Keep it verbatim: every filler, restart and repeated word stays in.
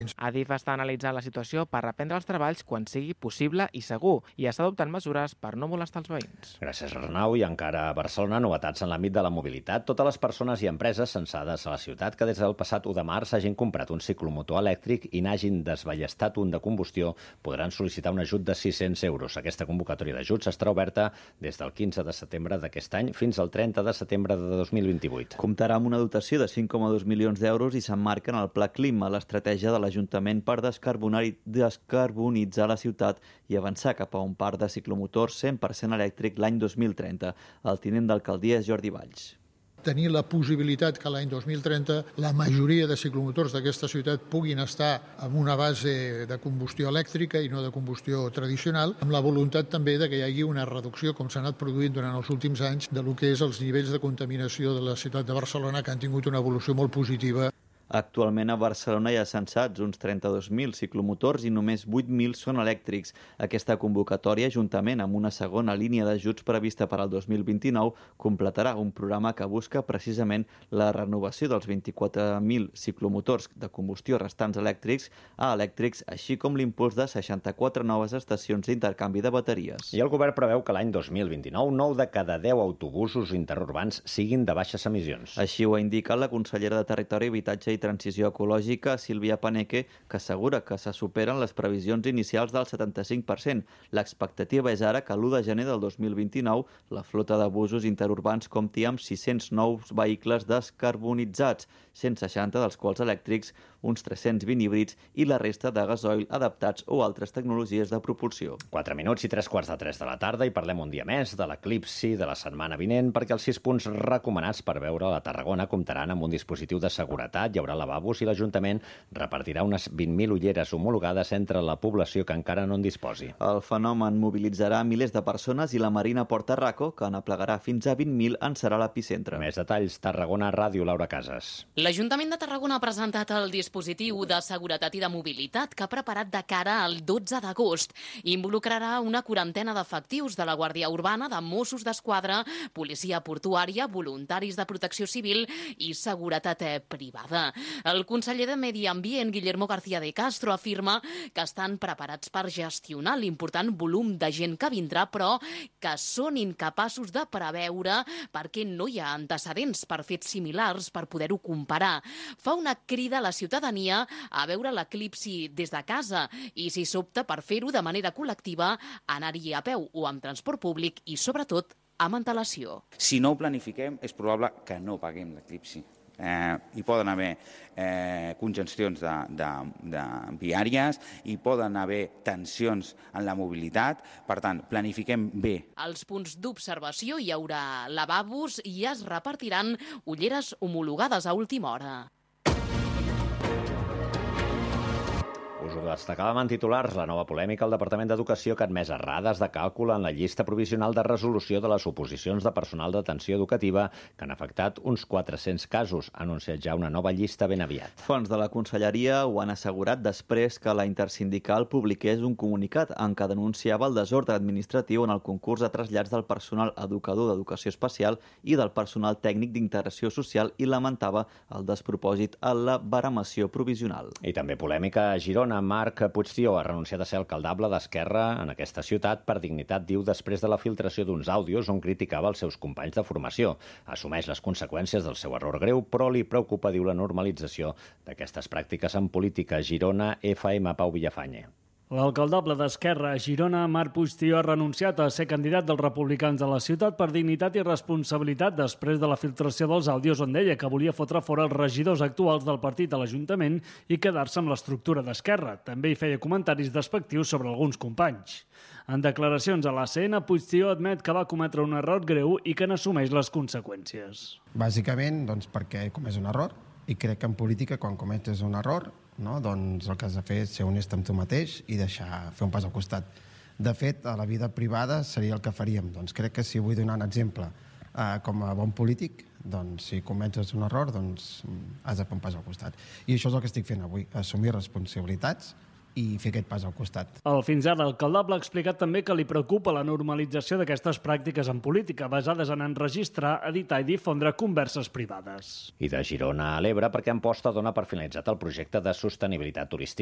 Adif està analitzant la situació per reprendre els treballs quan sigui possible i segur i està adoptant mesures per no molestar els veïns. Gràcies, Arnau. I encara a Barcelona, novetats en l'àmbit de la mobilitat. Totes les persones i empreses censades a la ciutat que des del passat u de març hagin comprat un ciclomotor elèctric i n'hagin desballestat un de combustió podran sol·licitar un ajut de sis-cents euros. Aquesta convocatòria d'ajuts estarà oberta des del quinze de setembre d'aquest any fins al trenta de setembre de dos mil vint-i-vuit. Comptarà amb una dotació de cinc coma dos milions d'euros i s'emmarca en el Pla Clima, l'estratègia de l'Ajuntament per descarbonitzar la ciutat i avançar cap a un parc de ciclomotors cent per cent elèctric l'any dos mil trenta. El tinent d'alcaldia és Jordi Valls. Tenir la possibilitat que l'any dos mil trenta la majoria de ciclomotors d'aquesta ciutat puguin estar amb una base de combustió elèctrica i no de combustió tradicional, amb la voluntat també de que hi hagi una reducció, com s'ha anat produint durant els últims anys, de lo que és els nivells de contaminació de la ciutat de Barcelona, que han tingut una evolució molt positiva. Actualment a Barcelona hi ha censats uns trenta-dos mil ciclomotors i només vuit mil són elèctrics. Aquesta convocatòria, juntament amb una segona línia d'ajuts prevista per al dos mil vint-i-nou, completarà un programa que busca precisament la renovació dels vint-i-quatre mil ciclomotors de combustió restants elèctrics a elèctrics, així com l'impuls de seixanta-quatre noves estacions d'intercanvi de bateries. I el govern preveu que l'any dos mil vint-i-nou nou de cada deu autobusos interurbans siguin de baixes emissions. Així ho ha indicat la consellera de Territori, Habitatge i Transició Ecològica, Sílvia Paneque, que assegura que se superen les previsions inicials del setanta-cinc per cent. L'expectativa és ara que l'u de gener del dos mil vint-i-nou la flota de busos interurbans compti amb sis-cents nous vehicles descarbonitzats, cent seixanta dels quals elèctrics, uns tres-cents vint híbrids i la resta de gasoil adaptats o altres tecnologies de propulsió. Quatre minuts i tres quarts de tres de la tarda i parlem un dia més de l'eclipsi de la setmana vinent, perquè els sis punts recomanats per veure a la Tarragona comptaran amb un dispositiu de seguretat, hi haurà lavabos i l'Ajuntament repartirà unes vint mil ulleres homologades entre la població que encara no en disposi. El fenomen mobilitzarà milers de persones i la Marina Porta Raco, que n'aplegarà fins a vint mil, en serà l'epicentre. Més detalls, Tarragona Ràdio, Laura Casas. L'Ajuntament de Tarragona ha presentat el dispositiu de seguretat i de mobilitat que ha preparat de cara al dotze d'agost. Involucrarà una quarantena d'efectius de la Guàrdia Urbana, de Mossos d'Esquadra, policia portuària, voluntaris de protecció civil i seguretat privada. El conseller de Medi Ambient, Guillermo García de Castro, afirma que estan preparats per gestionar l'important volum de gent que vindrà, però que són incapaços de preveure perquè no hi ha antecedents per fets similars per poder-ho comparar. Fa una crida a la ciutadania a veure l'eclipsi des de casa i, si s'opta per fer-ho de manera col·lectiva, anar-hi a peu o amb transport públic i, sobretot, amb antelació. Si no ho planifiquem, és probable que no paguem l'eclipsi. Eh, hi poden haver eh, congestions de, de, de viàries, hi poden haver tensions en la mobilitat, per tant, planifiquem bé. Als punts d'observació hi haurà lavabos i es repartiran ulleres homologades a última hora. Us ho destacàvem en titulars, la nova polèmica al Departament d'Educació que ha admès errades de càlcul en la llista provisional de resolució de les oposicions de personal d'atenció educativa que han afectat uns quatre-cents casos. Ha anunciat ja una nova llista ben aviat. Fonts de la Conselleria ho han assegurat després que la intersindical publiqués un comunicat en què denunciava el desordre administratiu en el concurs de trasllats del personal educador d'educació especial i del personal tècnic d'integració social i lamentava el despropòsit en la baremació provisional. I també polèmica a Girona. Marc Puigdió ha renunciat a ser alcaldable d'Esquerra en aquesta ciutat per dignitat, diu, després de la filtració d'uns àudios on criticava els seus companys de formació. Assumeix les conseqüències del seu error greu, però li preocupa, diu, la normalització d'aquestes pràctiques en política. Girona, F M, Pau Villafañe. L'alcaldable d'Esquerra a Girona, Marc Puigdió, ha renunciat a ser candidat dels republicans de la ciutat per dignitat i responsabilitat després de la filtració dels àudios on deia que volia fotre fora els regidors actuals del partit a l'Ajuntament i quedar-se amb l'estructura d'Esquerra. També hi feia comentaris despectius sobre alguns companys. En declaracions a l'A C N, Puigdió admet que va cometre un error greu i que n'assumeix les conseqüències. Bàsicament, doncs, perquè he comès un error i crec que en política, quan cometes un error, no, doncs el que has de fer és ser honest amb tu mateix i deixar fer un pas al costat. De fet, a la vida privada seria el que faríem. Doncs crec que si vull donar un exemple eh, com a bon polític, doncs si cometes un error, doncs has de fer un pas al costat. I això és el que estic fent avui, assumir responsabilitats i fer aquest pas al costat. El fins ara alcaldable ha explicat també que li preocupa la normalització d'aquestes pràctiques en política basades en enregistrar, editar i difondre converses privades. I de Girona a l'Ebre perquè Amposta dona per finalitzat el projecte de sostenibilitat turística